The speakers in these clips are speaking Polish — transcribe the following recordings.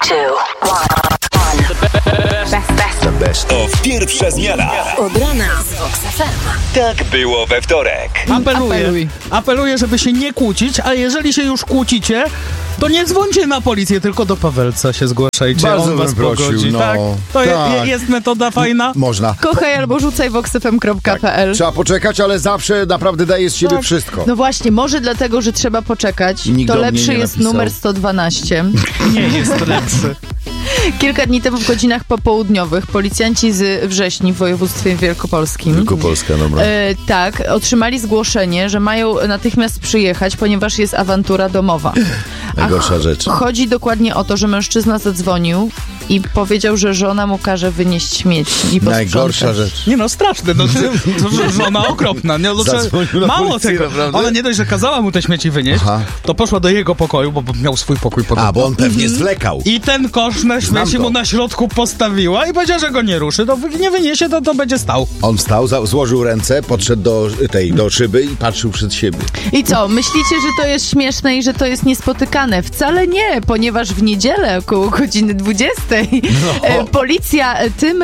The best of pierwsza zmiana. Od rana z Vox FM. Tak było we wtorek. Apeluję, żeby się nie kłócić, a jeżeli się już kłócicie, to nie dzwońcie na policję, tylko do Pawelca się zgłaszajcie. Bardzo on was bym prosił, pogodzi. no. Tak? To Tak. jest metoda fajna. Można. Kochaj albo rzucaj voxfm.pl. Trzeba poczekać, ale zawsze naprawdę daje z siebie wszystko. No właśnie, może dlatego, że trzeba poczekać. Nikt To do mnie lepszy nie jest napisał. numer 112. Nie jest lepszy. Kilka dni temu w godzinach popołudniowych policjanci z Wrześni w województwie wielkopolskim Wielkopolska, dobra. tak, otrzymali zgłoszenie, że mają natychmiast przyjechać, ponieważ jest awantura domowa. Najgorsza rzecz. Chodzi dokładnie o to, że mężczyzna zadzwonił i powiedział, że żona mu każe wynieść śmieci i posprzątać. Najgorsza rzecz. Nie no, straszne. No, żona okropna. Nie, no, Zadzwonił na mało policję, tego. naprawdę? Ona nie dość, że kazała mu te śmieci wynieść, Aha. to poszła do jego pokoju, bo miał swój pokój podobno. A, bo on pewnie zwlekał. I ten kosz na Znam śmieci to. mu na środku postawiła i powiedziała, że go nie ruszy. To nie wyniesie, to będzie stał. On wstał, złożył ręce, podszedł do szyby i patrzył przed siebie. I co, myślicie, że to jest śmieszne i że to jest niespotykane? Wcale nie, ponieważ w niedzielę około godziny 20 policja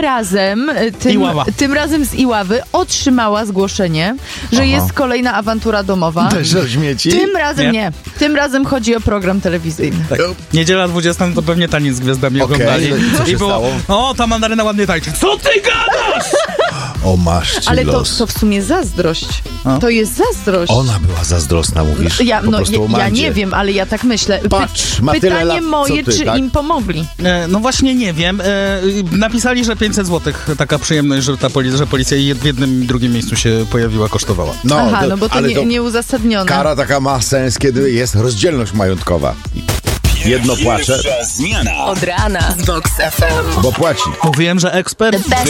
tym razem z Iławy otrzymała zgłoszenie, że jest kolejna awantura domowa. Też o śmieci? Tym razem Nie. nie. Tym razem chodzi o program telewizyjny. Tak. Niedziela 20 to pewnie taniec z gwiazdami Okej, oglądali. i co się stało? O, ta mandaryna ładnie tańczy. Co ty gadasz? O, masz ci Ale los. to w sumie zazdrość. A? To jest zazdrość. Ona była zazdrosna, mówisz? Po prostu o ja Mandzie. nie wiem, ale ja tak myślę. Patrz, ma tyle Pytanie lat, co moje, ty, czy tak? im pomogli? No właśnie nie wiem. Napisali, że 500 zł taka przyjemność, że że policja w jednym i drugim miejscu się pojawiła, kosztowała. Aha, no bo to ale nieuzasadnione. Kara taka ma sens, kiedy jest rozdzielność majątkowa. Jedno płacze, Pierwsza zmiana. Od rana z Vox FM. bo płaci. Mówiłem, że ekspert. The best